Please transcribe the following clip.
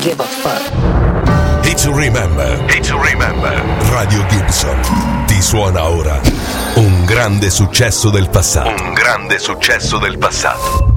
give a fuck. Hit to remember. Hit to remember. Radio Gibson ti suona ora un grande successo del passato. Un grande successo del passato.